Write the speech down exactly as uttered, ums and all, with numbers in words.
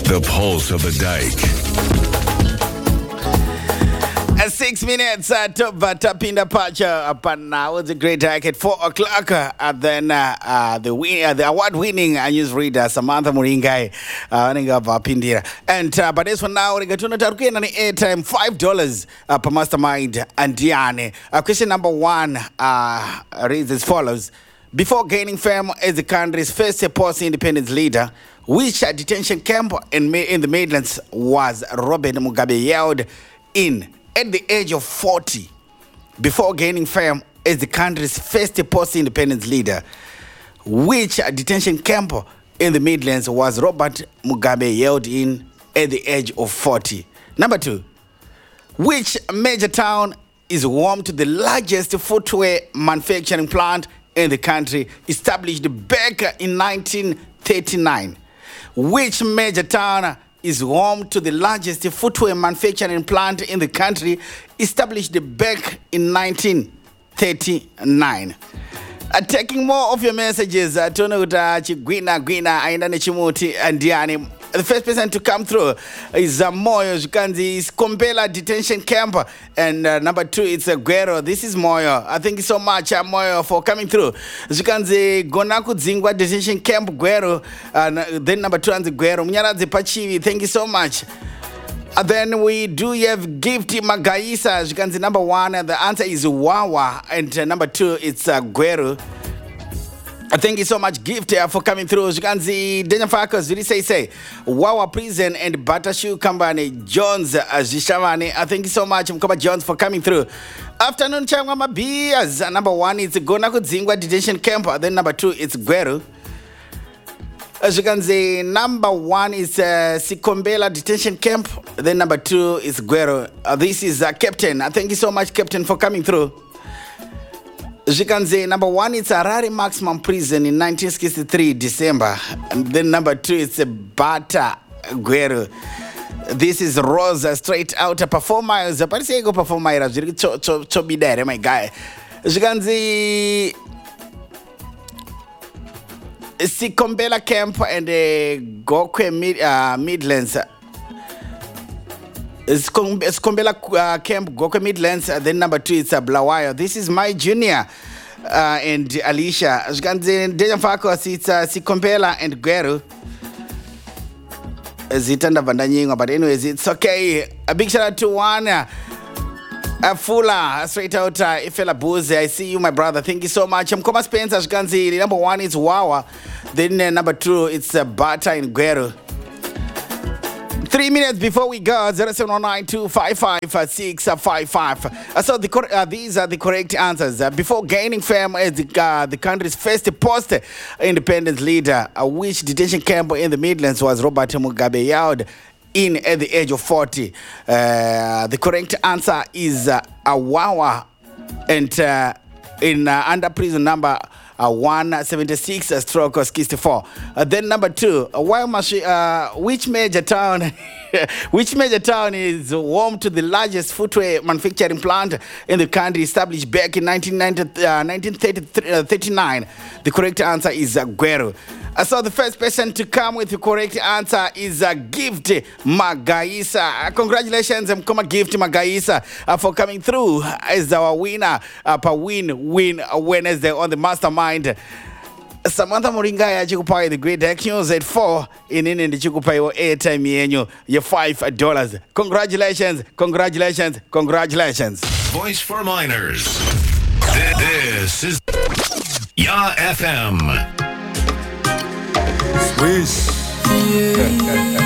The pulse of the dike. Uh, six minutes uh, to but up in the patch up and now it's a great hike at four o'clock. Uh, and then uh, uh, the win, uh, the award-winning uh, newsreader Samantha Muringai uh, running up up in there. And uh, but this one now we got to target on the airtime five dollars uh, per mastermind and Diane. Uh, question number one uh, reads as follows: before gaining fame as the country's first post-independence leader, which uh, detention camp in in the Midlands was Robert Mugabe held in at the age of forty, before gaining fame as the country's first post-independence leader, which detention camp in the Midlands was Robert Mugabe held in at the age of forty? Number two, which major town is home to the largest footwear manufacturing plant in the country, established back in nineteen thirty-nine? Which major town is home to the largest footwear manufacturing plant in the country, established back in nineteen thirty-nine. Uh, taking more of your messages, uh, Tonuta Chigwina Gwina Aindane Chimuti and Diani. The first person to come through is uh, Moyo Zukanzi, is Kompela Detention Camp, and uh, number two it's uh, Guero. This is Moyo. I thank you so much, uh, Moyo, for coming through. Zukanzi Gonaku Zingwa Detention Camp Guero, and uh, then number two and the Guero. Mnyarazi Pachivi, thank you so much. Uh, then we do have Gifty Magaisa. As you can see, number one, uh, the answer is Wawa, and uh, number two, it's uh, Guero. Uh, thank you so much, Gift, uh, for coming through. As you can see, Daniel Farkas, really say, say, Wawa Prison and Batashu Kambani, Jones, uh, Zishavani. Uh, thank you so much, Mkoba Jones, for coming through. Afternoon, Changwama Bias. Uh, number one, it's Gonaku Zingwa Detention Camp. Uh, then number two, it's Guero. As you can see, number one is uh, Sikombela Detention Camp. Then number two is Guero. Uh, this is uh, Captain. Uh, thank you so much, Captain, for coming through. As you can see, number one is Harare Maximum Prison in nineteen sixty-three, December. And then number two is uh, Bata Guero. This is Rosa, straight out a performer. Zaparisi go performer. To be there, my guy. As you can see, Sikombela Camp and uh, Gokwe Mid, uh, Midlands. Sikombela uh, Camp, Gokwe Midlands. Uh, then number two is uh, Blawayo. This is my junior uh, and Alicia. As you can see, Dejan Farkos, it's uh, Sikombela and Guero. Zitanda Vandanyinga, but anyways, it's okay. A big shout out to one. Uh, Uh, Fula, straight out, uh, Ifela Booze. I see you, my brother. Thank you so much. I'm Koma Spencer. As you can see, number one is Wawa. Then uh, number two, it's uh, Bata and Guero. Three minutes before we go, zero seven one nine two five five six five five. Uh, so the, uh, these are the correct answers. Uh, before gaining fame as the, uh, the country's first post-independence leader, uh, which detention camp in the Midlands was Robert Mugabe held in at the age of forty. Uh, the correct answer is uh, Awawa, and uh, in uh, under prison number uh, one seventy-six, uh, stroke sixty-four. Uh, then number two, uh, why must we, uh, which major town which major town is home to the largest footwear manufacturing plant in the country, established back in nineteen thirty-nine? The correct answer is uh, Guero. Uh, so the first person to come with the correct answer is uh, Gift Magaisa. Uh, congratulations, Mkoma Gift Magaisa, uh, for coming through as our winner uh, per win win Wednesday on the Mastermind. Samantha Muringai achikupai the great actions at four in in the chikupai your airtime yenyu your five dollars. Congratulations, congratulations, congratulations. Voice for Minors. This is Ya F M. Swiss. Yeah.